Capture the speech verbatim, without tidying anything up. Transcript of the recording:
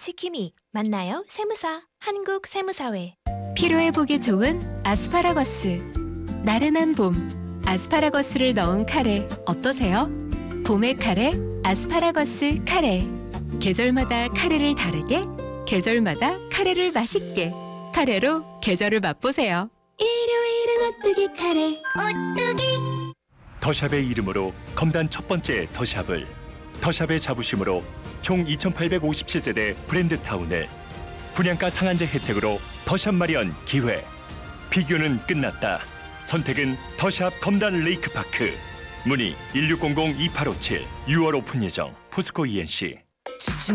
지킴이 만나요 세무사 한국세무사회. 피로회복에 좋은 아스파라거스. 나른한 봄, 아스파라거스를 넣은 카레 어떠세요? 봄의 카레, 아스파라거스 카레. 계절마다 카레를 다르게, 계절마다 카레를 맛있게. 카레로 계절을 맛보세요. 일요일은 오뚜기 카레. 더샵의 이름으로 검단 첫 번째 더샵을, 더샵의 자부심으로 총 이천팔백오십칠 세대 브랜드타운을, 분양가 상한제 혜택으로 더샵 마련 기회. 비교는 끝났다. 선택은 더샵 검단 레이크파크. 문의 일육공공 이팔오칠. 유월 오픈 예정. 포스코 이엔씨.